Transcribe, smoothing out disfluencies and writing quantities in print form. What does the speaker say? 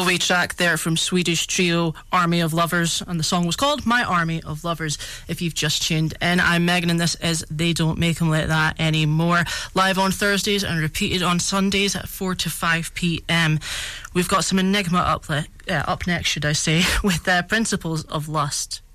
Throwaway track there from Swedish trio Army of Lovers, and the song was called My Army of Lovers. If you've just tuned in, I'm Megan and this is They Don't Make 'Em Like That Anymore, live on Thursdays and repeated on Sundays at 4 to 5 p.m. We've got some Enigma up next, should I say, with Principles of Lust.